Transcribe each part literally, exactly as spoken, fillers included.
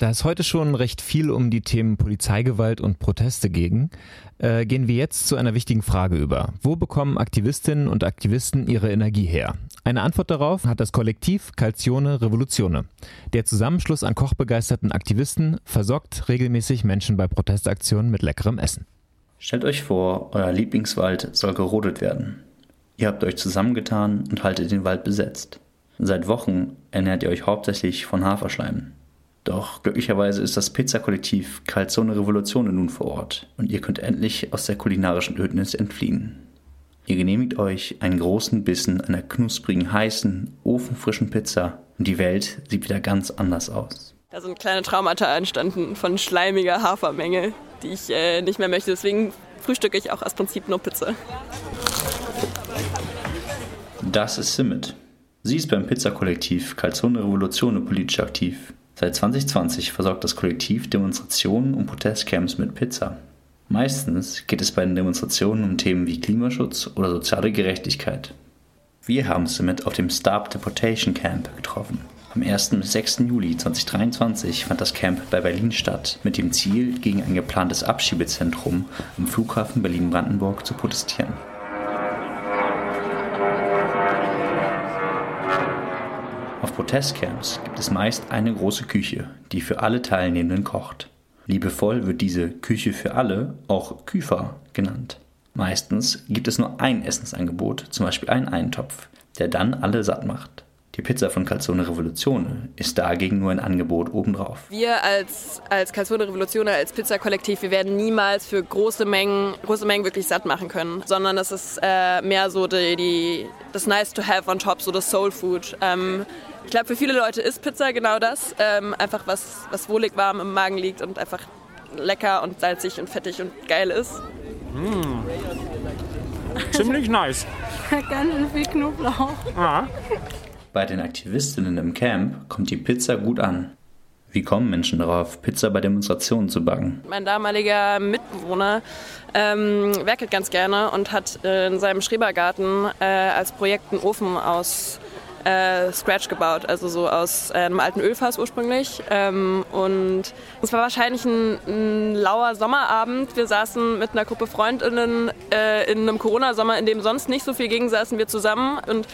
Da es heute schon recht viel um die Themen Polizeigewalt und Proteste ging, äh, gehen wir jetzt zu einer wichtigen Frage über. Wo bekommen Aktivistinnen und Aktivisten ihre Energie her? Eine Antwort darauf hat das Kollektiv Calzione Revoluzione. Der Zusammenschluss an kochbegeisterten Aktivisten versorgt regelmäßig Menschen bei Protestaktionen mit leckerem Essen. Stellt euch vor, euer Lieblingswald soll gerodet werden. Ihr habt euch zusammengetan und haltet den Wald besetzt. Seit Wochen ernährt ihr euch hauptsächlich von Haferschleim. Doch glücklicherweise ist das Pizza-Kollektiv Calzione Revoluzione nun vor Ort und ihr könnt endlich aus der kulinarischen Ödnis entfliehen. Ihr genehmigt euch einen großen Bissen einer knusprigen, heißen, ofenfrischen Pizza und die Welt sieht wieder ganz anders aus. Da sind kleine Traumata entstanden von schleimiger Hafermenge, die ich äh, nicht mehr möchte. Deswegen frühstücke ich auch aus Prinzip nur Pizza. Das ist Simit. Sie ist beim Pizza-Kollektiv Calzione Revoluzione politisch aktiv. Seit zwanzig zwanzig versorgt das Kollektiv Demonstrationen und Protestcamps mit Pizza. Meistens geht es bei den Demonstrationen um Themen wie Klimaschutz oder soziale Gerechtigkeit. Wir haben Simit auf dem Stop Deportation Camp getroffen. Am ersten bis sechsten Juli zweitausenddreiundzwanzig fand das Camp bei Berlin statt, mit dem Ziel, gegen ein geplantes Abschiebezentrum am Flughafen Berlin-Brandenburg zu protestieren. Auf Protestcamps gibt es meist eine große Küche, die für alle Teilnehmenden kocht. Liebevoll wird diese Küche für alle auch Küfer genannt. Meistens gibt es nur ein Essensangebot, zum Beispiel einen Eintopf, der dann alle satt macht. Die Pizza von Calzione Revoluzione ist dagegen nur ein Angebot obendrauf. Wir als, als Calzione Revoluzione, als Pizza-Kollektiv, wir werden niemals für große Mengen, große Mengen wirklich satt machen können, sondern das ist äh, mehr so die, die, das Nice to have on top, so das Soul Food. Ähm, ich glaube, für viele Leute ist Pizza genau das, ähm, einfach was, was wohlig warm im Magen liegt und einfach lecker und salzig und fettig und geil ist. Mm. Ziemlich nice. Ganz viel Knoblauch. Ah. Bei den Aktivistinnen im Camp kommt die Pizza gut an. Wie kommen Menschen darauf, Pizza bei Demonstrationen zu backen? Mein damaliger Mitbewohner ähm, werkelt ganz gerne und hat äh, in seinem Schrebergarten äh, als Projekt einen Ofen aus äh, Scratch gebaut, also so aus äh, einem alten Ölfass ursprünglich. Ähm, und es war wahrscheinlich ein, ein lauer Sommerabend. Wir saßen mit einer Gruppe FreundInnen äh, in einem Corona-Sommer, in dem sonst nicht so viel ging, saßen wir zusammen und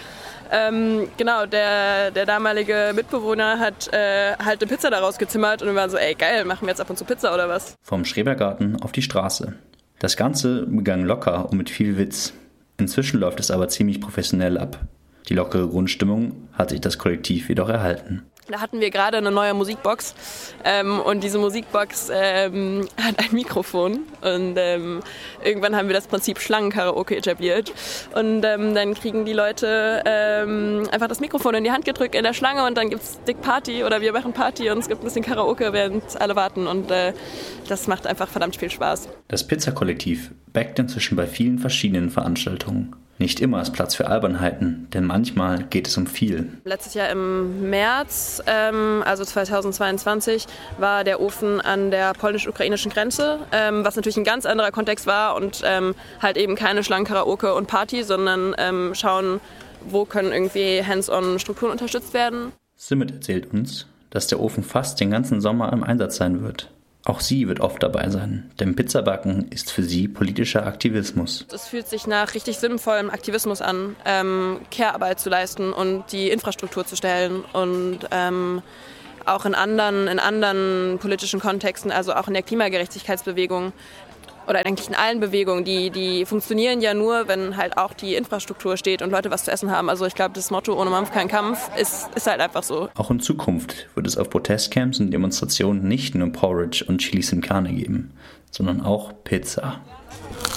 Ähm, genau, der, der damalige Mitbewohner hat äh, halt eine Pizza daraus gezimmert und wir waren so, ey geil, machen wir jetzt ab und zu Pizza oder was? Vom Schrebergarten auf die Straße. Das Ganze begann locker und mit viel Witz. Inzwischen läuft es aber ziemlich professionell ab. Die lockere Grundstimmung hat sich das Kollektiv jedoch erhalten. Da hatten wir gerade eine neue Musikbox ähm, und diese Musikbox ähm, hat ein Mikrofon und ähm, irgendwann haben wir das Prinzip Schlangenkaraoke etabliert und ähm, dann kriegen die Leute ähm, einfach das Mikrofon in die Hand gedrückt in der Schlange und dann gibt's dick Party oder wir machen Party und es gibt ein bisschen Karaoke, während alle warten und äh, das macht einfach verdammt viel Spaß. Das Pizza-Kollektiv backt inzwischen bei vielen verschiedenen Veranstaltungen. Nicht immer ist Platz für Albernheiten, denn manchmal geht es um viel. Letztes Jahr im März, ähm, also zweitausendzweiundzwanzig, war der Ofen an der polnisch-ukrainischen Grenze, ähm, was natürlich ein ganz anderer Kontext war und ähm, halt eben keine Schlangenkaraoke und Party, sondern ähm, schauen, wo können irgendwie hands-on Strukturen unterstützt werden. Simit erzählt uns, dass der Ofen fast den ganzen Sommer im Einsatz sein wird. Auch sie wird oft dabei sein, denn Pizzabacken ist für sie politischer Aktivismus. Es fühlt sich nach richtig sinnvollem Aktivismus an, ähm, Care-Arbeit zu leisten und die Infrastruktur zu stellen und ähm, auch in anderen, in anderen politischen Kontexten, also auch in der Klimagerechtigkeitsbewegung oder eigentlich in allen Bewegungen, die, die funktionieren ja nur, wenn halt auch die Infrastruktur steht und Leute was zu essen haben. Also ich glaube, das Motto ohne Mampf kein Kampf ist, ist halt einfach so. Auch in Zukunft wird es auf Protestcamps und Demonstrationen nicht nur Porridge und Chili sin Carne geben, sondern auch Pizza.